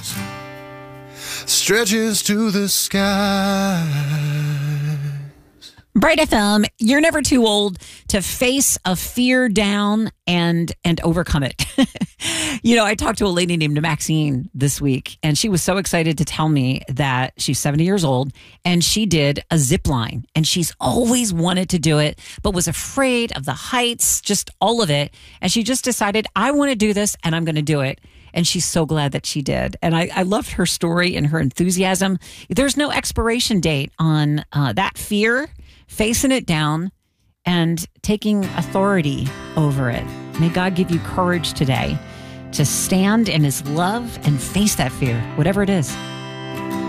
stretches to the sky. Bright FM, you're never too old to face a fear down and overcome it. I talked to a lady named Maxine this week, and she was so excited to tell me that she's 70 years old and she did a zip line, and she's always wanted to do it, but was afraid of the heights, just all of it. And she just decided, I want to do this and I'm going to do it. And she's so glad that she did. And I loved her story and her enthusiasm. There's no expiration date on that fear, facing it down and taking authority over it. May God give you courage today to stand in his love and face that fear, whatever it is.